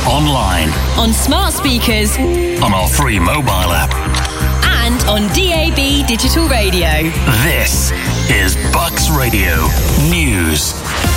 online, on smart speakers, on our free mobile app, and on DAB digital radio. This is Bucks Radio News.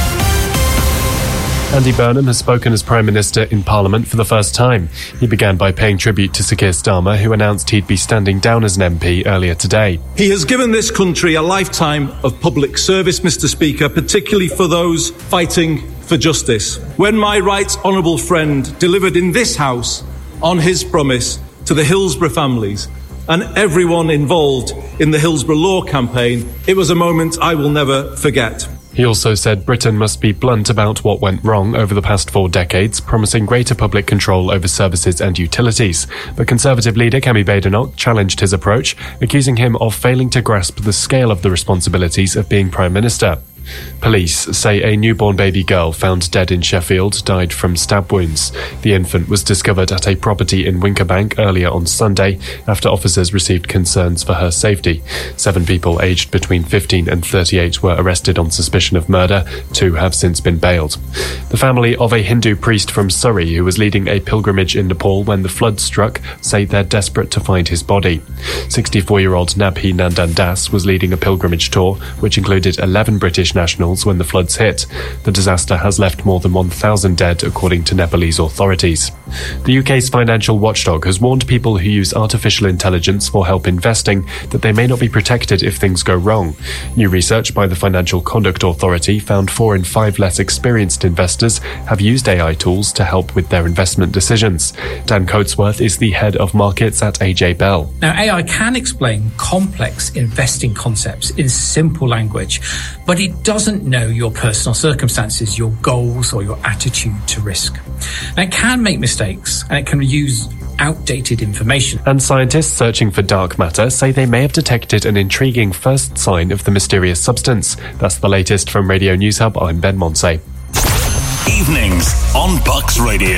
Andy Burnham has spoken as Prime Minister in Parliament for the first time. He began by paying tribute to Sir Keir Starmer, who announced he'd be standing down as an MP earlier today. He has given this country a lifetime of public service, Mr. Speaker, particularly for those fighting for justice. When my right honourable friend delivered in this House on his promise to the Hillsborough families and everyone involved in the Hillsborough Law campaign, it was a moment I will never forget. He also said Britain must be blunt about what went wrong over the past 4 decades, promising greater public control over services and utilities. But Conservative leader Kemi Badenoch challenged his approach, accusing him of failing to grasp the scale of the responsibilities of being Prime Minister. Police say a newborn baby girl found dead in Sheffield died from stab wounds. The infant was discovered at a property in Winkerbank earlier on Sunday after officers received concerns for her safety. 7 people aged between 15 and 38 were arrested on suspicion of murder. 2 have since been bailed. The family of a Hindu priest from Surrey who was leading a pilgrimage in Nepal when the flood struck say they're desperate to find his body. 64-year-old Nabhi Nandan Das was leading a pilgrimage tour which included 11 British nationals when the floods hit. The disaster has left more than 1,000 dead, according to Nepalese authorities. The UK's financial watchdog has warned people who use artificial intelligence for help investing that they may not be protected if things go wrong. New research by the Financial Conduct Authority found 4 in 5 less experienced investors have used AI tools to help with their investment decisions. Dan Coatsworth is the head of markets at AJ Bell. Now, AI can explain complex investing concepts in simple language, but it doesn't know your personal circumstances, your goals, or your attitude to risk. Now, it can make mistakes and it can use outdated information. And scientists searching for dark matter say they may have detected an intriguing first sign of the mysterious substance. That's the latest from Radio News Hub. I'm Ben Monsey. Evenings on Bucks Radio.